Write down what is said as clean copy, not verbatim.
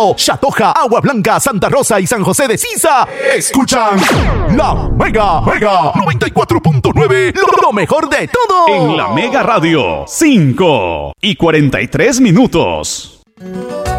Chatoja, Agua Blanca, Santa Rosa y San José de Sisa escuchan La Mega 94.9, lo mejor de todo. En La Mega Radio, 5:43 minutos.